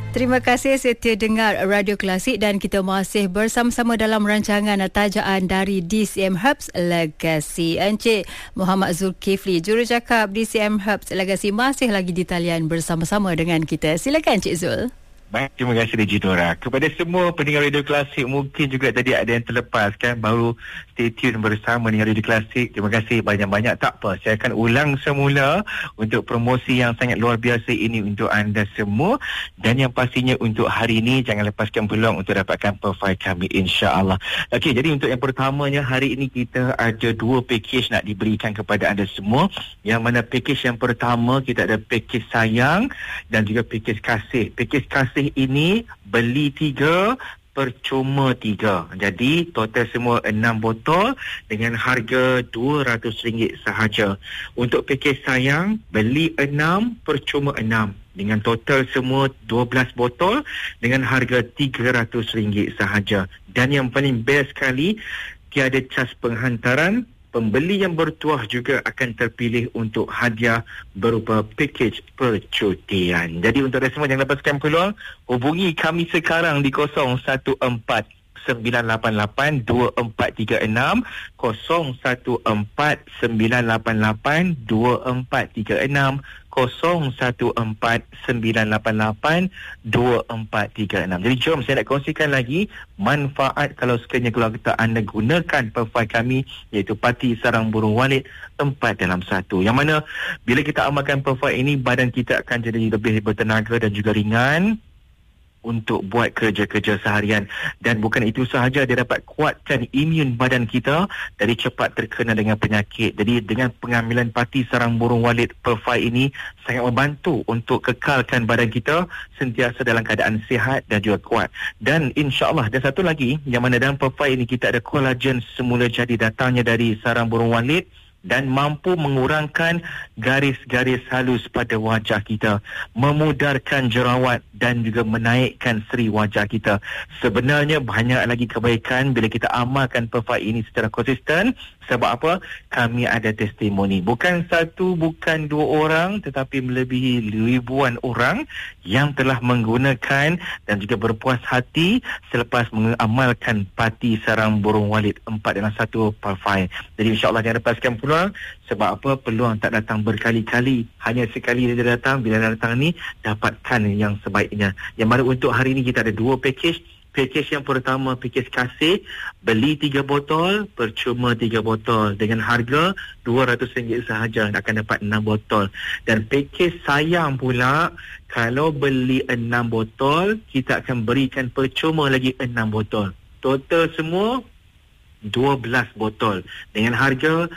Terima kasih setia dengar Radio Klasik dan kita masih bersama-sama dalam rancangan tajaan dari DCM Herbs Legacy. Encik Muhammad Zulkifli, jurucakap DCM Herbs Legacy masih lagi di talian bersama-sama dengan kita. Silakan Encik Zul. Baik, terima kasih Diji Dora. Kepada semua pendengar Radio Klasik, mungkin juga tadi ada yang terlepas kan, baru stay tune bersama dengan Radio Klasik. Terima kasih banyak-banyak. Tak apa, saya akan ulang semula untuk promosi yang sangat luar biasa ini untuk anda semua. Dan yang pastinya untuk hari ini, jangan lepaskan peluang untuk dapatkan profil kami, insya-Allah. Okey, jadi untuk yang pertamanya, hari ini kita ada 2 package nak diberikan kepada anda semua. Yang mana package yang pertama, kita ada package sayang dan juga package kasih. Package kasih ini beli 3 percuma 3. Jadi total semua 6 botol dengan harga RM200 sahaja. Untuk pakej sayang, beli 6 percuma 6 dengan total semua 12 botol dengan harga RM300 sahaja. Dan yang paling best sekali, tiada cas penghantaran. Pembeli yang bertuah juga akan terpilih untuk hadiah berupa pakej percutian. Jadi untuk anda semua yang lepaskan peluang, hubungi kami sekarang di 0149882436, 0149882436, 0149882436. Jadi jom saya nak kongsikan lagi manfaat kalau sekiranya keluarga anda gunakan profil kami, iaitu Parti Sarang Burung Walid 4 dalam 1. Yang mana bila kita amalkan profil ini, badan kita akan jadi lebih bertenaga dan juga ringan untuk buat kerja-kerja seharian. Dan bukan itu sahaja, dia dapat kuatkan imun badan kita dari cepat terkena dengan penyakit. Jadi dengan pengambilan Parti Sarang Burung Walid profil ini sangat membantu untuk kekalkan badan kita sentiasa dalam keadaan sihat dan juga kuat. Dan insya-Allah, dan satu lagi, yang mana dalam profil ini kita ada kolagen semula jadi datangnya dari sarang burung walid dan mampu mengurangkan garis-garis halus pada wajah kita, memudarkan jerawat dan juga menaikkan seri wajah kita. Sebenarnya banyak lagi kebaikan bila kita amalkan profil ini secara konsisten. Sebab apa? Kami ada testimoni. Bukan satu, bukan 2 orang, tetapi melebihi ribuan orang yang telah menggunakan dan juga berpuas hati selepas mengamalkan Parti Sarang Burung Walid 4 dalam 1 profil. Jadi insya-Allah jangan lepaskan peluang. Sebab apa? Peluang tak datang berkali-kali, hanya sekali dia datang. Bila datang ni, dapatkan yang sebaiknya. Yang mana untuk hari ini kita ada 2 package. Pakej yang pertama, pakej kasih, beli 3 botol percuma 3 botol dengan harga RM200 sahaja, akan dapat 6 botol. Dan pakej sayang pula, kalau beli 6 botol, kita akan berikan percuma lagi 6 botol. Total semua 12 botol dengan harga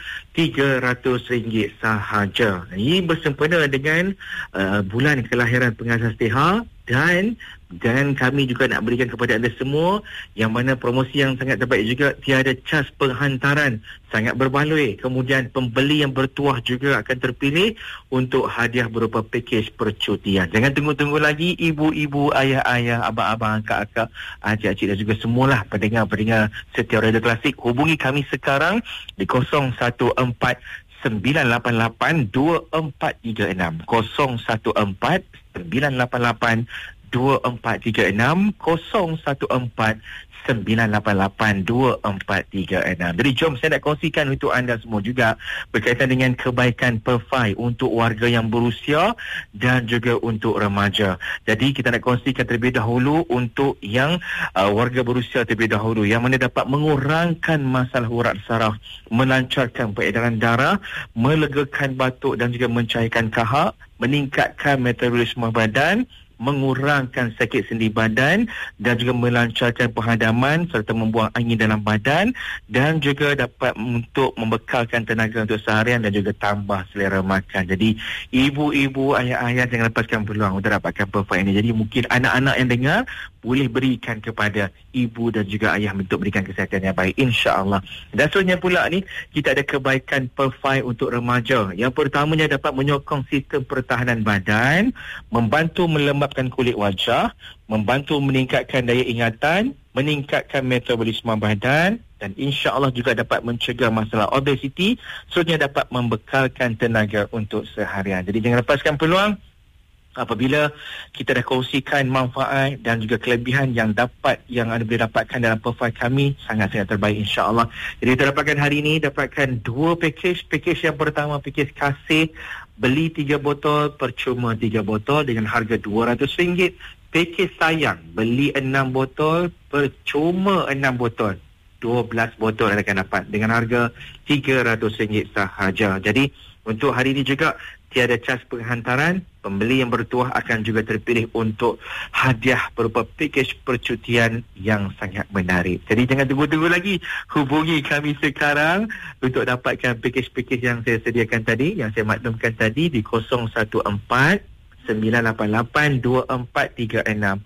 RM300 sahaja. Ini bersempena dengan bulan kelahiran pengasas TH, dan kami juga nak berikan kepada anda semua yang mana promosi yang sangat terbaik juga, tiada cas penghantaran, sangat berbaloi. Kemudian pembeli yang bertuah juga akan terpilih untuk hadiah berupa pakej percutian. Jangan tunggu-tunggu lagi, ibu-ibu, ayah-ayah, abang-abang, kakak, acik-acik dan juga semualah pendengar-pendengar setia Radio Klasik. Hubungi kami sekarang di 0149882436, 0149882436, 0149882436. Jadi jom saya nak kongsikan untuk anda semua juga berkaitan dengan kebaikan perfai untuk warga yang berusia dan juga untuk remaja. Jadi kita nak kongsikan terlebih dahulu untuk yang warga berusia terlebih dahulu, yang mana dapat mengurangkan masalah urat saraf, melancarkan peredaran darah, melegakan batuk dan juga mencairkan kahak, meningkatkan metabolisme badan, mengurangkan sakit sendi badan dan juga melancarkan penghadaman serta membuang angin dalam badan, dan juga dapat untuk membekalkan tenaga untuk seharian dan juga tambah selera makan. Jadi ibu-ibu, ayah-ayah jangan lepaskan peluang untuk dapatkan profil ini. Jadi mungkin anak-anak yang dengar boleh berikan kepada ibu dan juga ayah untuk berikan kesihatan yang baik, insya-Allah. Dan seterusnya pula ni kita ada kebaikan profil untuk remaja. Yang pertamanya dapat menyokong sistem pertahanan badan, membantu melembabkan kulit wajah, membantu meningkatkan daya ingatan, meningkatkan metabolisme badan, dan insya-Allah juga dapat mencegah masalah obesiti. Seterusnya dapat membekalkan tenaga untuk seharian. Jadi jangan lepaskan peluang apabila kita dah kongsikan manfaat dan juga kelebihan yang anda boleh dapatkan dalam profil kami, sangat-sangat terbaik insya-Allah. Jadi kita dapatkan hari ini, dapatkan 2 package. Package yang pertama, package kasih, beli 3 botol percuma 3 botol dengan harga RM200. Package sayang, beli 6 botol percuma 6 botol, 12 botol anda akan dapat dengan harga RM300 sahaja. Jadi untuk hari ini juga tiada cas penghantaran. Pembeli yang bertuah akan juga terpilih untuk hadiah berupa pakej percutian yang sangat menarik. Jadi jangan tunggu-tunggu lagi. Hubungi kami sekarang untuk dapatkan pakej-pakej yang saya sediakan tadi, yang saya maklumkan tadi di 014 988-2436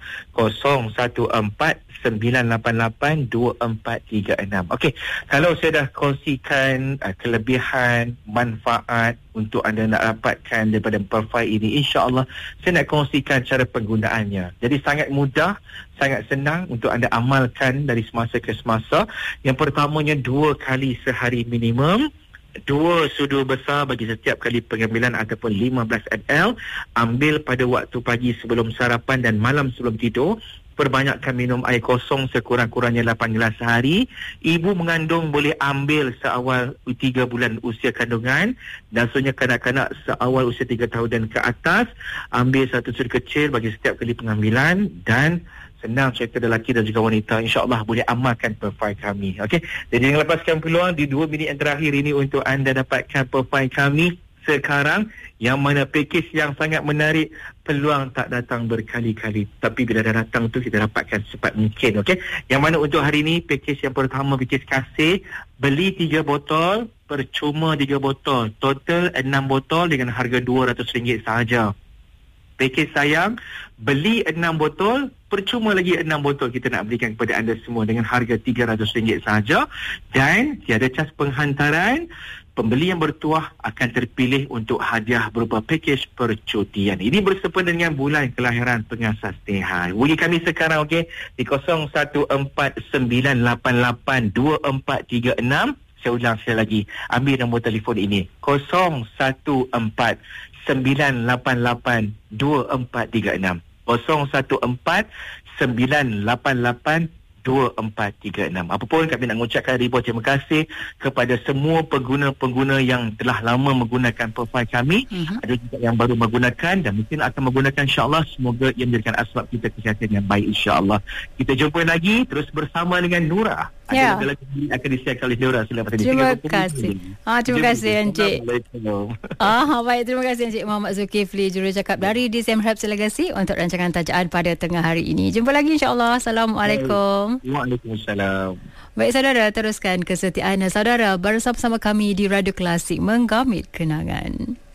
014-988-2436. Okey, kalau saya dah kongsikan kelebihan, manfaat untuk anda nak dapatkan daripada profil ini, insya-Allah saya nak kongsikan cara penggunaannya. Jadi sangat mudah, sangat senang untuk anda amalkan dari semasa ke semasa. Yang pertamanya 2 kali sehari minimum. 2 sudu besar bagi setiap kali pengambilan ataupun 15 ml. Ambil pada waktu pagi sebelum sarapan dan malam sebelum tidur. Perbanyakkan minum air kosong sekurang-kurangnya 8 gelas sehari. Ibu mengandung boleh ambil seawal 3 bulan usia kandungan. Dan sebenarnya kanak-kanak seawal usia 3 tahun dan ke atas. Ambil 1 sudu kecil bagi setiap kali pengambilan. Dan senang cerita lelaki dan juga wanita, insya-Allah boleh amalkan profil kami. Okey, jadi jangan lepaskan peluang di 2 minit yang terakhir ini untuk anda dapatkan profil kami sekarang, yang mana pakej yang sangat menarik. Peluang tak datang berkali-kali, tapi bila dah datang tu kita dapatkan secepat mungkin. Okey, yang mana untuk hari ini pakej yang pertama, pakej kasih, beli 3 botol percuma 3 botol, total 6 botol dengan harga RM200 sahaja. Pakej sayang, beli 6 botol percuma lagi 6 botol kita nak berikan kepada anda semua dengan harga RM300 sahaja. Dan tiada cas penghantaran. Pembeli yang bertuah akan terpilih untuk hadiah berupa pakej percutian. Ini bersempena dengan bulan kelahiran pengasas Tehan. Hubungi kami sekarang, okey, di 0149882436. Saya ulang sekali lagi. Ambil nombor telefon ini. 0149882436. 0149882436. Apapun, kami nak mengucapkan ribuan terima kasih kepada semua pengguna-pengguna yang telah lama menggunakan profil kami. Ada juga yang baru menggunakan dan mungkin akan menggunakan, insya-Allah. Semoga ia menjadikan asbab kita kesihatan yang baik, insya-Allah. Kita jumpa lagi terus bersama dengan Nura. Ya. Ada lagi akan disiarkan oleh Nura selepas ini. Terima kasih. Terima kasih Encik. Baik, terima kasih Encik Muhammad Zulkifli, jurucakap dari DCM Herbs Legacy untuk rancangan tajaan pada tengah hari ini. Jumpa lagi, insya-Allah. Assalamualaikum. Waalaikumsalam. Baik saudara, teruskan kesetiaan saudara bersama-sama kami di Radio Klasik, menggamit kenangan.